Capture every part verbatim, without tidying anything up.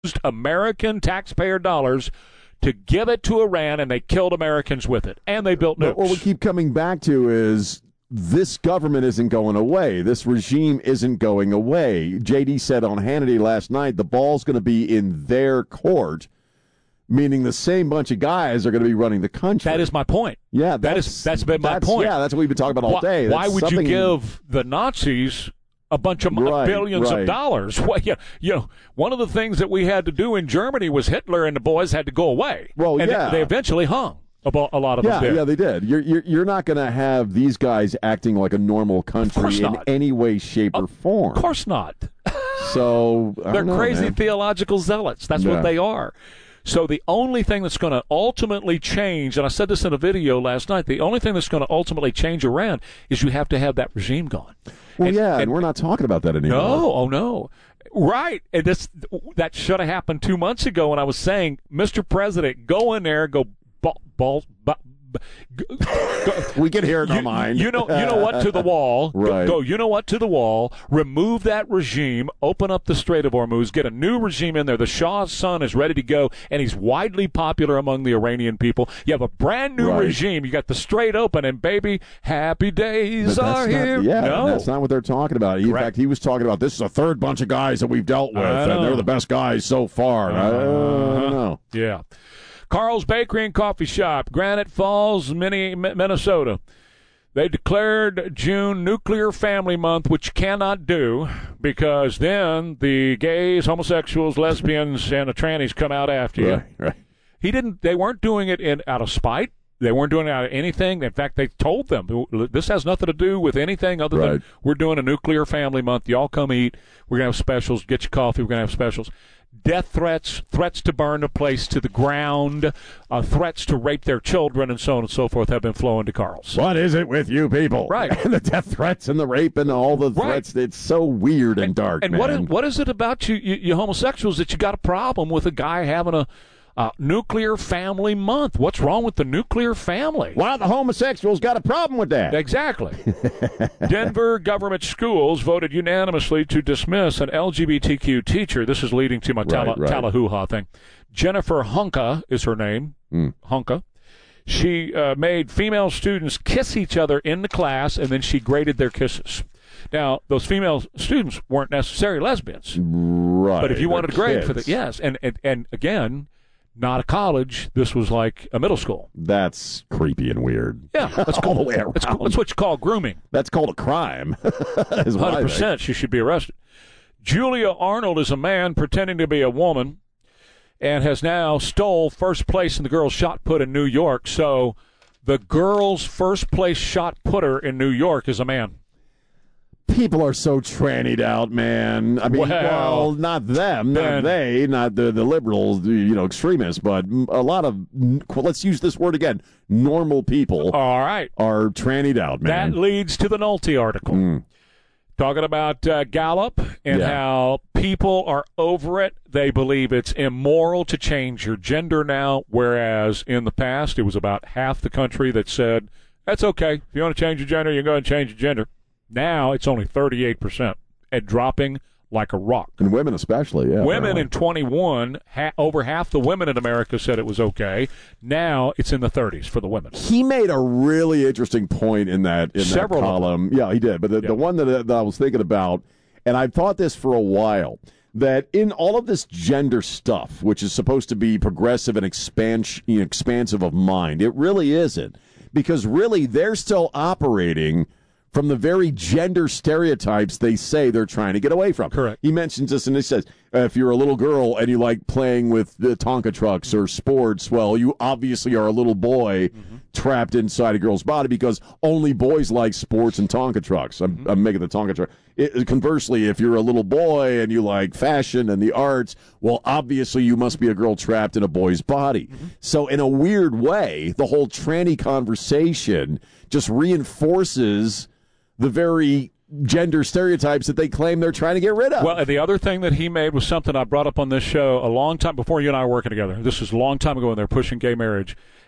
American taxpayer dollars to give it to Iran, and they killed Americans with it, and they built nukes. But what we keep coming back to is this government isn't going away. This regime isn't going away. J D said on Hannity last night the ball's going to be in their court, meaning the same bunch of guys are going to be running the country. That is my point. Yeah, that is that's been my that's, point. Yeah, that's what we've been talking about all why, day. That's why would something... you give the Nazis a bunch of right, billions right. of dollars? Well, you, you know, one of the things that we had to do in Germany was Hitler and the boys had to go away. Well, and yeah. they, they eventually hung. A, a lot of yeah, them did. Yeah, they did. You're, you're, you're not going to have these guys acting like a normal country in any way, shape, or form. Of course not. So I They're don't know, crazy man. theological zealots. That's Yeah. what they are. So the only thing that's going to ultimately change, and I said this in a video last night, the only thing that's going to ultimately change Iran is you have to have that regime gone. Well, and, yeah, and, and we're not talking about that anymore. No, oh no. Right. And this that should have happened two months ago when I was saying, Mister President, go in there, go ball, ball, ball Go, go, we can hear it in you, our mind. You know, you know what? To the wall. Right. Go, go. You know what? To the wall. Remove that regime. Open up the Strait of Hormuz. Get a new regime in there. The Shah's son is ready to go, and he's widely popular among the Iranian people. You have a brand new right. regime. You got the Strait open, and baby, happy days but are not, here. Yeah, no. that's not what they're talking about. In Correct. fact, he was talking about this is a third bunch of guys that we've dealt with, and they're the best guys so far. Uh-huh. I don't know. Yeah. Carl's Bakery and Coffee Shop, Granite Falls, Minnesota. They declared June Nuclear Family Month, which you cannot do because then the gays, homosexuals, lesbians, and the trannies come out after you. Right, right. He didn't. They weren't doing it in out of spite. They weren't doing it out of anything. In fact, they told them this has nothing to do with anything other right. than we're doing a Nuclear Family Month. Y'all come eat. We're gonna have specials. Get your coffee. We're gonna have specials. Death threats, threats to burn the place to the ground, uh, threats to rape their children, and so on and so forth have been flowing to Carl's. What is it with you people? Right. And the death threats and the rape and all the right. threats. It's so weird and, and dark, and man. what is, what is it about you, you, you homosexuals that you got a problem with a guy having a uh, Nuclear Family Month? What's wrong with the nuclear family? Well, the homosexuals got a problem with that. Exactly. Denver government schools voted unanimously to dismiss an L G B T Q teacher. This is leading to my tala, right, right. Tallahassee thing. Jennifer Hunka is her name. Mm. Hunka. She uh, made female students kiss each other in the class, and then she graded their kisses. Now, those female students weren't necessarily lesbians. Right. But if you wanted to grade kids. for the yes, and, and and again, not a college. This was like a middle school. That's creepy and weird. Yeah, that's all the way around. That's, that's what you call grooming. That's called a crime. Is one hundred percent. She should be arrested. Julia Arnold is a man pretending to be a woman and has now stole first place in the girls' shot put in New York. So the girls' first place shot putter in New York is a man. People are so trannied out, man. I mean, well, well not them, not Ben. they, not the, the liberals, you know, extremists, but a lot of, let's use this word again, normal people All right. are trannied out, man. That leads to the Nolte article. Mm. Talking about uh, Gallup and Yeah. how people are over it. They believe it's immoral to change your gender now, whereas in the past it was about half the country that said, that's okay. If you want to change your gender, you can go ahead and change your gender. Now it's only thirty-eight percent and dropping like a rock. And women especially, yeah. Women apparently. in twenty-one, ha- over half the women in America said it was okay. Now it's in the thirties for the women. He made a really interesting point in that in Several that of them. column. Yeah, he did. But the, Yeah. the one that, that I was thinking about, and I've thought this for a while, that in all of this gender stuff, which is supposed to be progressive and expans- expansive of mind, it really isn't. Because really, they're still operating from the very gender stereotypes they say they're trying to get away from. Correct. He mentions this, and he says, uh, if you're a little girl and you like playing with the Tonka trucks or sports, well, you obviously are a little boy mm-hmm. trapped inside a girl's body because only boys like sports and Tonka trucks. I'm, mm-hmm. I'm making the Tonka truck. It, conversely, if you're a little boy and you like fashion and the arts, well, obviously you must be a girl trapped in a boy's body. Mm-hmm. So in a weird way, the whole tranny conversation just reinforces the very gender stereotypes that they claim they're trying to get rid of. Well, and the other thing that he made was something I brought up on this show a long time before you and I were working together. This was a long time ago when they were pushing gay marriage.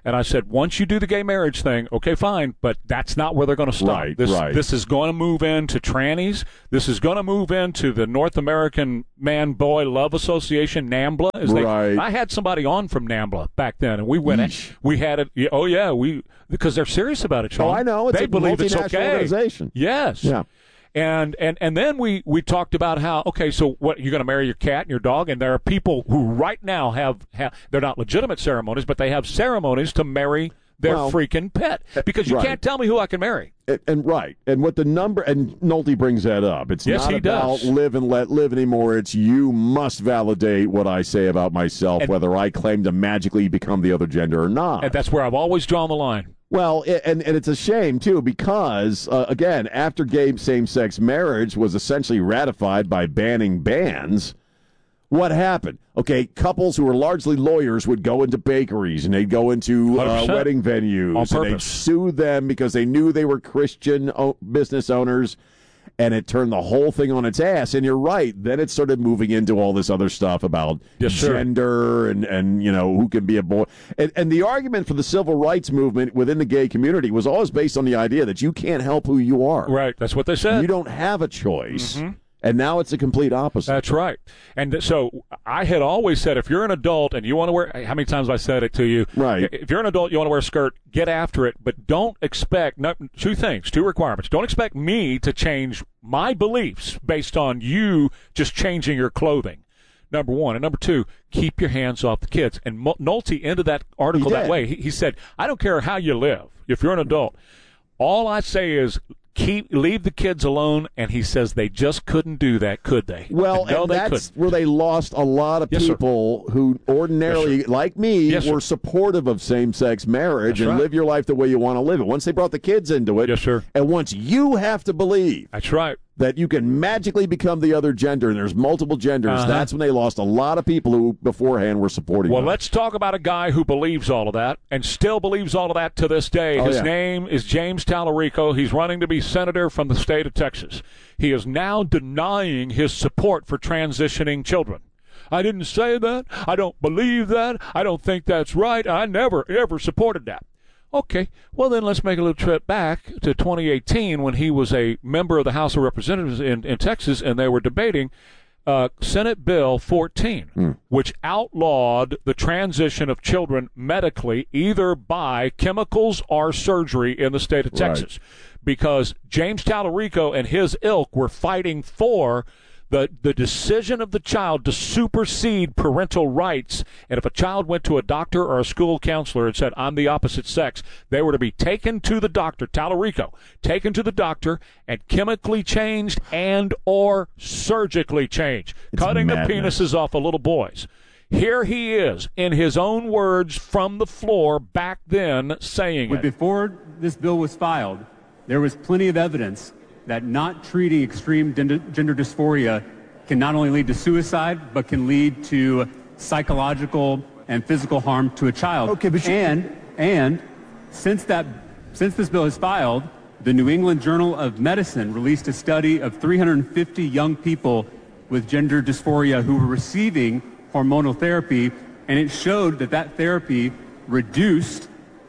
And I said, once you do the gay marriage thing, okay, fine, but that's not where they're going to stop. Right, this, right. this is going to move into trannies. This is going to move into the North American Man-Boy Love Association, NAMBLA. As they, Right. I had somebody on from NAMBLA back then, and we went. Yeesh. We had it. yeah, Oh yeah, we because they're serious about it, Sean. Oh, I know. It's they a believe it's multinational okay. organization. Yes. Yeah. And, and and then we, we talked about how, okay, so what, you're going to marry your cat and your dog, and there are people who right now have, have they're not legitimate ceremonies, but they have ceremonies to marry their Well, freaking pet. Because you right. can't tell me who I can marry. And, and right, and what the number, and Nolte brings that up. It's Yes, not he about does. live and let live anymore. It's you must validate what I say about myself, And- whether I claim to magically become the other gender or not. And that's where I've always drawn the line. Well, i- and, and it's a shame, too, because, uh, again, after gay same-sex marriage was essentially ratified by banning bans, what happened? Okay, couples who were largely lawyers would go into bakeries and they'd go into one hundred uh, percent. wedding venues On and they'd purpose. sue them because they knew they were Christian o- business owners, and it turned the whole thing on its ass. And you're right. Then it started moving into all this other stuff about Yes, sir. gender and, and, you know, who can be a boy. And, and the argument for the civil rights movement within the gay community was always based on the idea that you can't help who you are. Right. That's what they said. You don't have a choice. Mm-hmm. And now it's the complete opposite. That's right. And th- so I had always said, if you're an adult and you want to wear, how many times have I said it to you? Right. If you're an adult, you want to wear a skirt, get after it, but don't expect, no, two things, two requirements. Don't expect me to change my beliefs based on you just changing your clothing. Number one. And number two, keep your hands off the kids. And Mo- Nolte ended that article He that did. way. He, he said, I don't care how you live. If you're an adult, all I say is, keep leave the kids alone, and he says they just couldn't do that, could they? Well, no, and they that's couldn't. where they lost a lot of Yes, sir. people who ordinarily, Yes, like me, Yes, sir. were supportive of same-sex marriage That's and right. live your life the way you want to live it. Once they brought the kids into it, Yes, sir. and once you have to believe That's right. that you can magically become the other gender and there's multiple genders, Uh-huh. that's when they lost a lot of people who beforehand were supporting Well, them. let's talk about a guy who believes all of that and still believes all of that to this day. Oh, His yeah. name is James Tallarico. He's running to be senator from the state of Texas. He is now denying his support for transitioning children. I didn't say that. I don't believe that. I don't think that's right. I never, ever supported that. Okay, well then let's make a little trip back to twenty eighteen when he was a member of the House of Representatives in, in Texas, and they were debating uh, Senate Bill fourteen, Hmm. which outlawed the transition of children medically either by chemicals or surgery in the state of Texas. Because James Tallarico and his ilk were fighting for the the decision of the child to supersede parental rights. And if a child went to a doctor or a school counselor and said, I'm the opposite sex, they were to be taken to the doctor, Tallarico, taken to the doctor and chemically changed and or surgically changed, It's cutting madness. the penises off of little boys. Here he is, in his own words from the floor back then, saying But it. before this bill was filed, there was plenty of evidence that not treating extreme gender, gender dysphoria can not only lead to suicide, but can lead to psychological and physical harm to a child. Okay, but you- and and since that since this bill is filed, the New England Journal of Medicine released a study of three hundred fifty young people with gender dysphoria who were receiving hormonal therapy, and it showed that that therapy reduced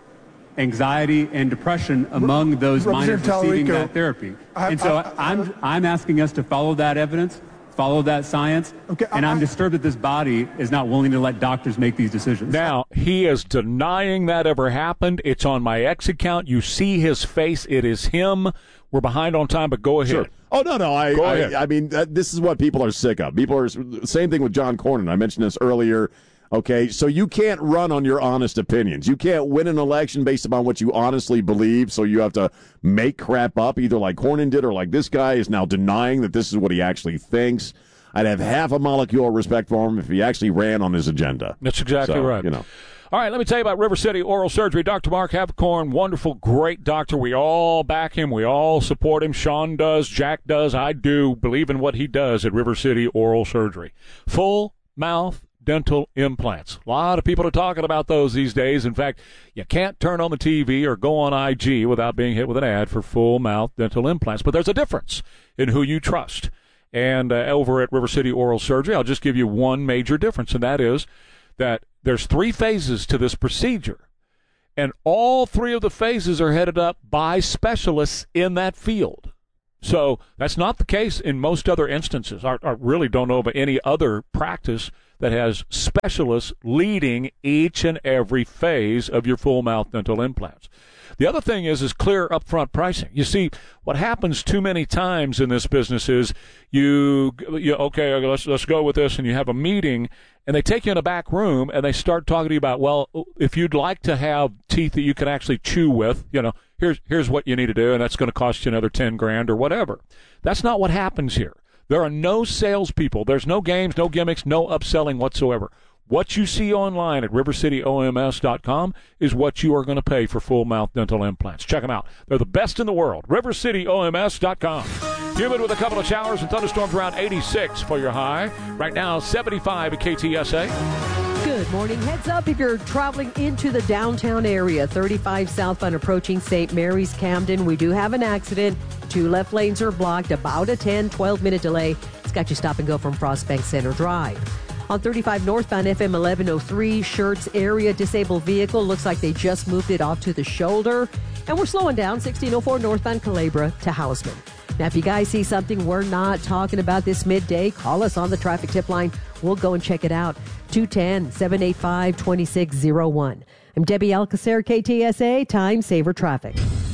anxiety and depression among those minors Representative receiving Tallarico, that therapy. I- And so I- I, am I'm asking us to follow that evidence, follow that science, Okay, and I- I'm I- disturbed that this body is not willing to let doctors make these decisions. Now, he is denying that ever happened. It's on my X account. You see his face. It is him. We're behind on time, but go ahead. Sure. Oh no, no. I, Go ahead. I, I mean, uh, this is what people are sick of. People are same thing with John Cornyn. I mentioned this earlier. Okay, so you can't run on your honest opinions. You can't win an election based upon what you honestly believe. So you have to make crap up, either like Cornyn did or like this guy is now denying that this is what he actually thinks. I'd have half a molecule of respect for him if he actually ran on his agenda. That's exactly So, right. You know. All right, let me tell you about River City Oral Surgery. Doctor Mark Havicorn, wonderful, great doctor. We all back him. We all support him. Sean does. Jack does. I do. Believe in what he does at River City Oral Surgery. Full mouth dental implants. A lot of people are talking about those these days. In fact, you can't turn on the T V or go on I G without being hit with an ad for full mouth dental implants. But there's a difference in who you trust. And uh, over at River City Oral Surgery, I'll just give you one major difference, and that is that there's three phases to this procedure. And all three of the phases are headed up by specialists in that field. So that's not the case in most other instances. I, I really don't know of any other practice that has specialists leading each and every phase of your full mouth dental implants. The other thing is is clear upfront pricing. You see, what happens too many times in this business is you, you okay, let's let's go with this, and you have a meeting, and they take you in a back room, and they start talking to you about, well, if you'd like to have teeth that you can actually chew with, you know, here's here's what you need to do, and that's going to cost you another ten grand or whatever. That's not what happens here. There are no salespeople. There's no games, no gimmicks, no upselling whatsoever. What you see online at river city o m s dot com is what you are going to pay for full mouth dental implants. Check them out. They're the best in the world. river city o m s dot com. Humid with a couple of showers and thunderstorms around eighty-six for your high. Right now, seventy-five at K T S A. Good morning. Heads up if you're traveling into the downtown area. thirty-five southbound approaching Saint Mary's Camden. We do have an accident. Two left lanes are blocked. About a ten, twelve minute delay. It's got you stop and go from Frostbank Center Drive. On thirty-five northbound F M eleven oh three, Schertz area, disabled vehicle. Looks like they just moved it off to the shoulder. And we're slowing down, sixteen oh four northbound Calabria to Hausman. Now, if you guys see something we're not talking about this midday, call us on the traffic tip line. We'll go and check it out. two one zero, seven eight five, two six zero one. I'm Debbie Alcacer, K T S A, Time Saver Traffic.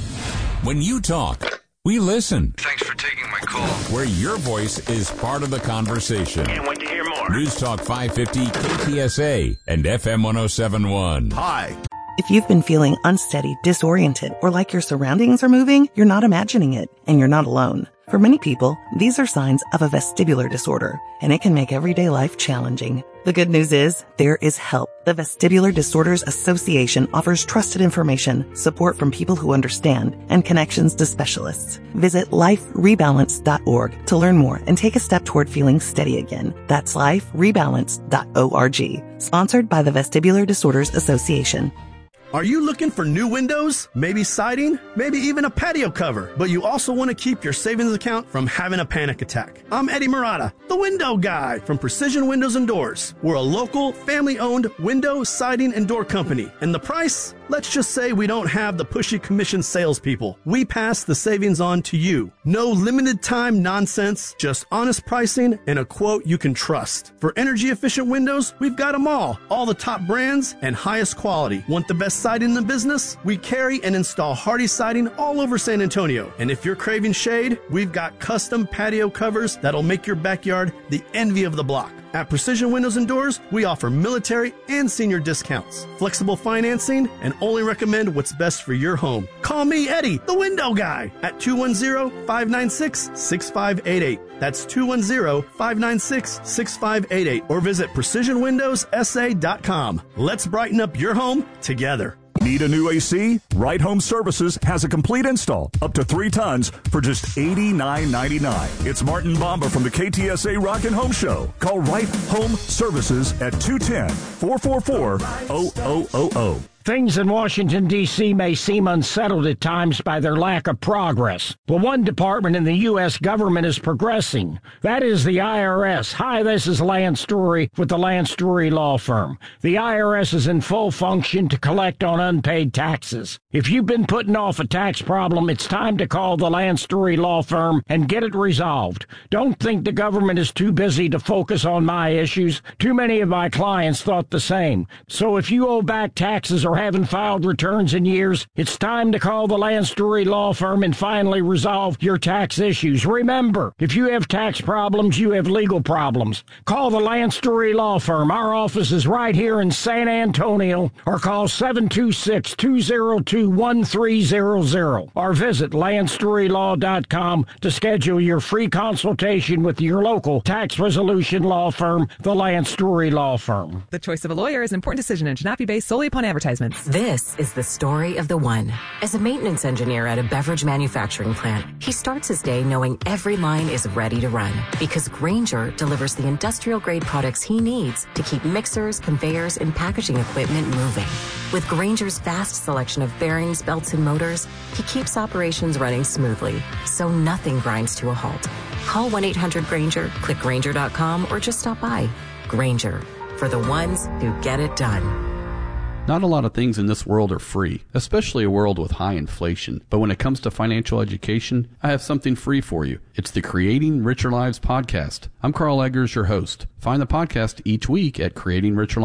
When you talk, we listen. Thanks for taking my call. Where your voice is part of the conversation. Can't wait to hear more. News Talk five fifty, K T S A, and F M one oh seven point one. Hi. If you've been feeling unsteady, disoriented, or like your surroundings are moving, you're not imagining it, and you're not alone. For many people, these are signs of a vestibular disorder, and it can make everyday life challenging. The good news is, there is help. The Vestibular Disorders Association offers trusted information, support from people who understand, and connections to specialists. Visit life rebalance dot org to learn more and take a step toward feeling steady again. That's life rebalance dot org. Sponsored by the Vestibular Disorders Association. Are you looking for new windows, maybe siding, maybe even a patio cover, but you also want to keep your savings account from having a panic attack? I'm Eddie Murata, the window guy from Precision Windows and Doors. We're a local, family-owned window, siding, and door company. And the price? Let's just say we don't have the pushy commission salespeople. We pass the savings on to you. No limited time nonsense, just honest pricing and a quote you can trust. For energy-efficient windows, we've got them all. All the top brands and highest quality. Want the best siding in the business? We carry and install Hardy siding all over San Antonio. And if you're craving shade, we've got custom patio covers that'll make your backyard the envy of the block. At Precision Windows and Doors, we offer military and senior discounts, flexible financing, and only recommend what's best for your home. Call me, Eddie, the window guy, at two one zero, five nine six, six five eight eight. That's two one zero, five nine six, six five eight eight. Or visit precision windows s a dot com. Let's brighten up your home together. Need a new A C? Right Home Services has a complete install, up to three tons, for just eighty-nine ninety-nine. It's Martin Bomba from the K T S A Rock and Home Show. Call Right Home Services at two one zero, four four four, zero zero zero zero. Things in Washington, D C may seem unsettled at times by their lack of progress. But one department in the U S government is progressing. That is the I R S. Hi, this is Lance Story with the Lance Story Law Firm. The I R S is in full function to collect on unpaid taxes. If you've been putting off a tax problem, it's time to call the Lance Story Law Firm and get it resolved. Don't think the government is too busy to focus on my issues. Too many of my clients thought the same. So if you owe back taxes or haven't filed returns in years, it's time to call the Lance Story Law Firm and finally resolve your tax issues. Remember, if you have tax problems, you have legal problems. Call the Lance Story Law Firm. Our office is right here in San Antonio, or call seven two six, two zero two, one three zero zero or visit lance story law dot com to schedule your free consultation with your local tax resolution law firm, the Lance Story Law Firm. The choice of a lawyer is an important decision and should not be based solely upon advertisements. This is the story of the one. As a maintenance engineer at a beverage manufacturing plant, he starts his day knowing every line is ready to run because Grainger delivers the industrial-grade products he needs to keep mixers, conveyors, and packaging equipment moving. With Grainger's vast selection of bearings, belts, and motors, he keeps operations running smoothly, so nothing grinds to a halt. Call one eight hundred Grainger, click Grainger dot com, or just stop by. Grainger, for the ones who get it done. Not a lot of things in this world are free, especially a world with high inflation. But when it comes to financial education, I have something free for you. It's the Creating Richer Lives podcast. I'm Carl Eggers, your host. Find the podcast each week at creating richer